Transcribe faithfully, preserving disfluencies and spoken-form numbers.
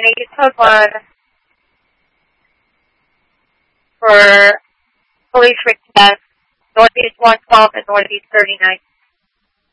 gonna use code one for police request, Northeast one twelve and Northeast thirty-nine.